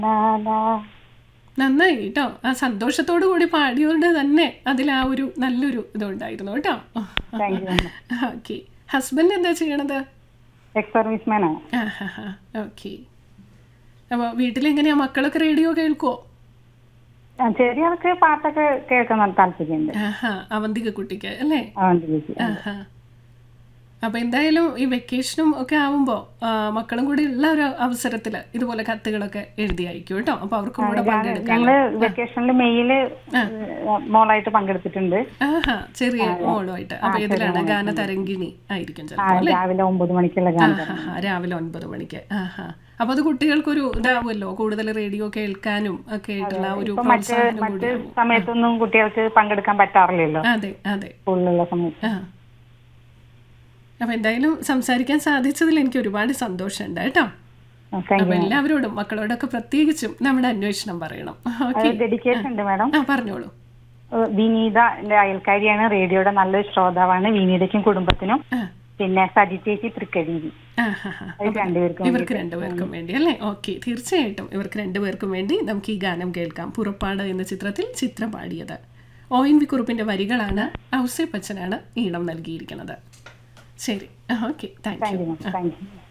നന്നായി കേട്ടോ. ആ സന്തോഷത്തോടു കൂടി പാടിയോണ്ട് തന്നെ അതിൽ ആ ഒരു നല്ലൊരു ഇതുണ്ടായിരുന്നു കേട്ടോ. ഓക്കെ. ഹസ്ബൻഡ് എന്താ ചെയ്യണത്? ഓക്കെ. അപ്പോൾ വീട്ടിലെങ്ങനെയാ, മക്കളൊക്കെ റേഡിയോ കേൾക്കുവോ? ചെറിയ ആൾക്ക് പാട്ടൊക്കെ കേൾക്കാൻ താല്പര്യമുണ്ട്. അവന്തിക കുട്ടിക്ക് അല്ലേ? അപ്പോൾ എന്തായാലും ഈ വെക്കേഷനും ഒക്കെ ആവുമ്പോൾ മക്കളും കൂടി ഉള്ള ഒരു അവസരത്തിൽ ഇതുപോലെ കത്തുകളൊക്കെ എഴുതി അയക്കും കേട്ടോ. അപ്പോൾ അവർക്കും കൂടെ പങ്കെടുക്കാം. ഞങ്ങള് വെക്കേഷനിൽ മെയില് മോളായിട്ട് പങ്കെടുത്തിട്ടുണ്ട്. ചെറിയ മോളുമായിട്ട്. അപ്പോൾ ഇതിലാണ് ഗാനതരംഗിണി ആയിരിക്കും രാവിലെ 9 മണിക്കുള്ള ഗാനം. രാവിലെ 9 മണിക്ക്. അപ്പോൾ അത് കുട്ടികൾക്കൊരു ഇതാവുമല്ലോ, കൂടുതൽ റേഡിയോ കേൾക്കാനും ഒക്കെ ആയിട്ടുള്ള ഒരു പ്രോത്സാഹനം കൂടി. സമയത്തൊന്നും കുട്ടികൾക്ക് പങ്കെടുക്കാൻ പറ്റാറില്ലല്ലോ. അതെ അതെ. സ്കൂളിലുള്ള സമയത്ത്. അപ്പോൾ എന്തായാലും സംസാരിക്കാൻ സാധിച്ചതിൽ എനിക്ക് ഒരുപാട് സന്തോഷമുണ്ട് കേട്ടോ. അപ്പോൾ എല്ലാവരോടും മക്കളോടൊക്കെ പ്രത്യേകിച്ചും നമ്മുടെ അന്വേഷണം പറയണം. ഡെഡിക്കേഷൻ ഉണ്ട് മാഡം. പറഞ്ഞോളൂ. വിനീത എന്റെ അയൽക്കാരിയാണ്, റേഡിയോയുടെ നല്ലൊരു ശ്രോതാവാണ്. വിനീതയ്ക്കും കുടുംബത്തിനും. പിന്നെ സജി ചേച്ചി തൃക്കഴീരി. ഇവർക്ക് രണ്ടുപേർക്കും വേണ്ടി അല്ലേ? ഓക്കെ, തീർച്ചയായിട്ടും ഇവർക്ക് രണ്ടുപേർക്കും വേണ്ടി നമുക്ക് ഈ ഗാനം കേൾക്കാം. പുറപ്പാട് എന്ന ചിത്രത്തിൽ ചിത്രം പാടിയത്. ONV കുറുപ്പിന്റെ വരികളാണ്, ഔസേപ്പച്ചനാണ് ഈണം നൽകിയിരിക്കുന്നത്. ശരി, ഓക്കെ, താങ്ക് യു.